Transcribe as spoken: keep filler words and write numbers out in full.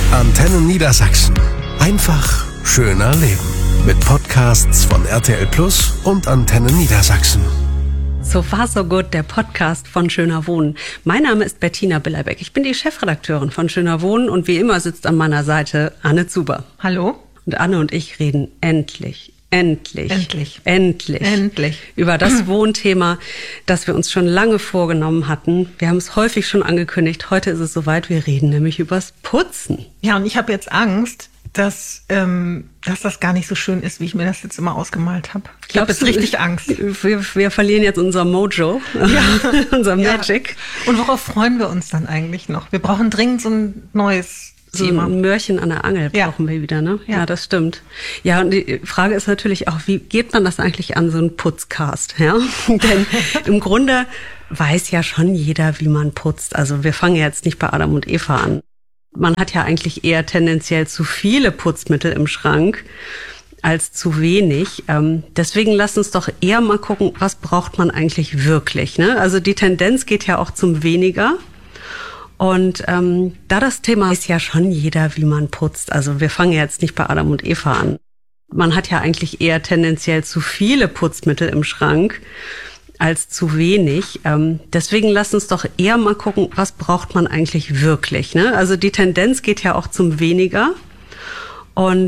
Antenne Niedersachsen. Einfach schöner leben. Mit Podcasts von R T L Plus und Antenne Niedersachsen. So far so good, der Podcast von Schöner Wohnen. Mein Name ist Bettina Billerbeck. Ich bin die Chefredakteurin von Schöner Wohnen und wie immer sitzt an meiner Seite Anne Zuber. Hallo. Und Anne und ich reden endlich, endlich, Endlich. endlich, Endlich. über das Wohnthema, das wir uns schon lange vorgenommen hatten. Wir haben es häufig schon angekündigt. Heute ist es soweit. Wir reden nämlich übers Putzen. Ja, und ich habe jetzt Angst, dass, ähm, dass das gar nicht so schön ist, wie ich mir das jetzt immer ausgemalt habe. Ich habe jetzt richtig Angst. Wir, wir verlieren jetzt unser Mojo, Ja. unser Ja. Magic. Und worauf freuen wir uns dann eigentlich noch? Wir brauchen dringend so ein neues So Thema. ein Mörchen an der Angel Ja. brauchen wir wieder, ne? Ja. Ja. das stimmt. Ja, und die Frage ist natürlich auch, wie geht man das eigentlich an, so einen Putzcast, ja? Denn im Grunde weiß ja schon jeder, wie man putzt. Also wir fangen ja jetzt nicht bei Adam und Eva an. Man hat ja eigentlich eher tendenziell zu viele Putzmittel im Schrank als zu wenig. Ähm, deswegen lass uns doch eher mal gucken, was braucht man eigentlich wirklich, ne? Also die Tendenz geht ja auch zum weniger. Und ähm, da das Thema ist ja schon jeder, wie man putzt. Also wir fangen ja jetzt nicht bei Adam und Eva an. Man hat ja eigentlich eher tendenziell zu viele Putzmittel im Schrank als zu wenig. Ähm, deswegen lass uns doch eher mal gucken, was braucht man eigentlich wirklich, ne? Also die Tendenz geht ja auch zum weniger. Und